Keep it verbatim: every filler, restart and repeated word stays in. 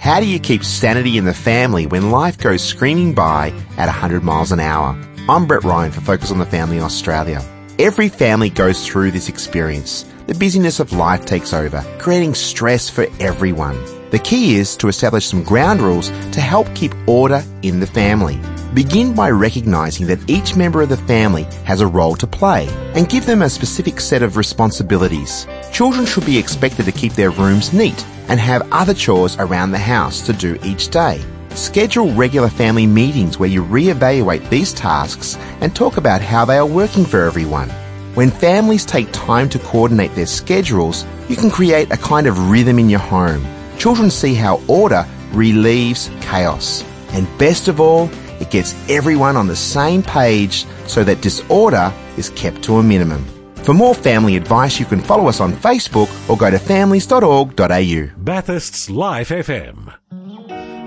How do you keep sanity in the family when life goes screaming by at one hundred miles an hour? I'm Brett Ryan for Focus on the Family Australia. Every family goes through this experience. The busyness of life takes over, creating stress for everyone. The key is to establish some ground rules to help keep order in the family. Begin by recognising that each member of the family has a role to play and give them a specific set of responsibilities. Children should be expected to keep their rooms neat and have other chores around the house to do each day. Schedule regular family meetings where you reevaluate these tasks and talk about how they are working for everyone. When families take time to coordinate their schedules, you can create a kind of rhythm in your home. Children see how order relieves chaos. And best of all, it gets everyone on the same page so that disorder is kept to a minimum. For more family advice, you can follow us on Facebook or go to families dot org dot a u. Bathurst's Life F M.